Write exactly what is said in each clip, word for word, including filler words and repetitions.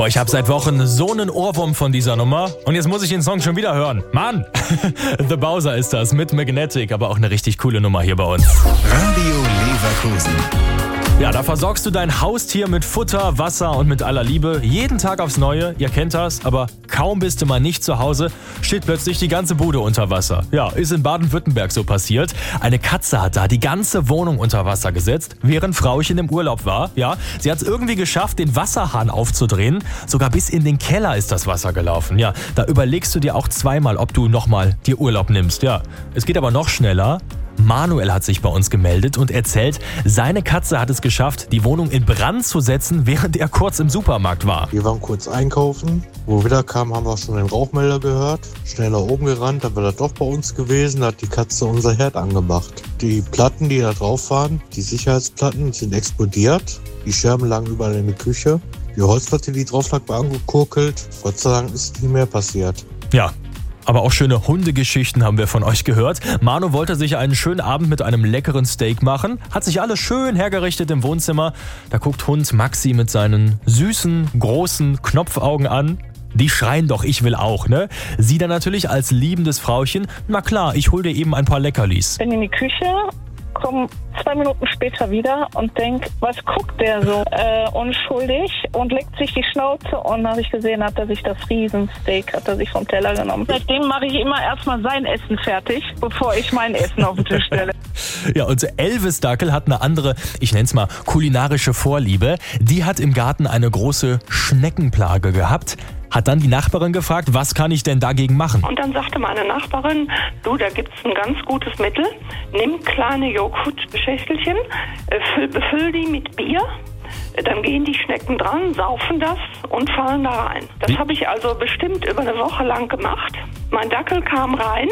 Boah, ich habe seit Wochen so einen Ohrwurm von dieser Nummer und jetzt muss ich den Song schon wieder hören. Mann! The Bowser ist das mit Magnetic, aber auch eine richtig coole Nummer hier bei uns. Radio Leverkusen. Ja, da versorgst du dein Haustier mit Futter, Wasser und mit aller Liebe. Jeden Tag aufs Neue, ihr kennt das, aber kaum bist du mal nicht zu Hause, steht plötzlich die ganze Bude unter Wasser. Ja, ist in Baden-Württemberg so passiert. Eine Katze hat da die ganze Wohnung unter Wasser gesetzt, während Frauchen im Urlaub war. Ja, sie hat es irgendwie geschafft, den Wasserhahn aufzudrehen. Sogar bis in den Keller ist das Wasser gelaufen. Ja, da überlegst du dir auch zweimal, ob du nochmal dir Urlaub nimmst. Ja, es geht aber noch schneller. Manuel hat sich bei uns gemeldet und erzählt, seine Katze hat es geschafft, die Wohnung in Brand zu setzen, während er kurz im Supermarkt war. Wir waren kurz einkaufen. Wo wir wieder kamen, haben wir schon den Rauchmelder gehört. Schnell nach oben gerannt, dann war das doch bei uns gewesen. Da hat die Katze unser Herd angemacht. Die Platten, die da drauf waren, die Sicherheitsplatten, sind explodiert. Die Scherben lagen überall in der Küche. Die Holzplatte, die drauf lag, war angekokelt. Gott sei Dank ist nie mehr passiert. Ja. Aber auch schöne Hundegeschichten haben wir von euch gehört. Manu wollte sich einen schönen Abend mit einem leckeren Steak machen, hat sich alles schön hergerichtet im Wohnzimmer. Da guckt Hund Maxi mit seinen süßen, großen Knopfaugen an. Die schreien doch, ich will auch, ne? Sie dann natürlich als liebendes Frauchen, na klar, ich hol dir eben ein paar Leckerlis. Bin in die Küche, komme zwei Minuten später wieder und denk, was guckt der so äh, unschuldig und leckt sich die Schnauze und als ich gesehen, hat er sich das Riesensteak, hat er sich vom Teller genommen. Seitdem mache ich immer erstmal sein Essen fertig, bevor ich mein Essen auf den Tisch stelle. Ja, und Elvis Dackel hat eine andere, ich nenn's mal, kulinarische Vorliebe. Die hat im Garten eine große Schneckenplage gehabt. Hat dann die Nachbarin gefragt, was kann ich denn dagegen machen? Und dann sagte meine Nachbarin, du, da gibt's ein ganz gutes Mittel. Nimm kleine Joghurtschächtelchen, füll, befüll die mit Bier, dann gehen die Schnecken dran, saufen das und fallen da rein. Das habe ich also bestimmt über eine Woche lang gemacht. Mein Dackel kam rein.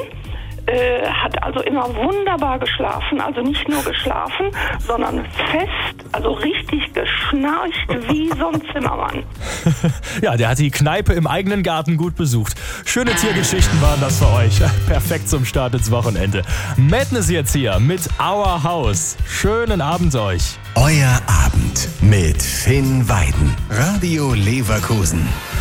Äh, hat also immer wunderbar geschlafen, also nicht nur geschlafen, sondern fest, also richtig geschnarcht wie so ein Zimmermann. Ja, der hat die Kneipe im eigenen Garten gut besucht. Schöne Tiergeschichten waren das für euch. Perfekt zum Start ins Wochenende. Madness jetzt hier mit Our House. Schönen Abend euch. Euer Abend mit Finn Weiden. Radio Leverkusen.